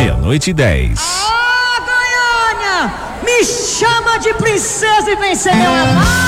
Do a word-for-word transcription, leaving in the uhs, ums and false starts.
meia-noite e dez. Ah, Goiânia! Me chama de princesa e vem ser meu amado!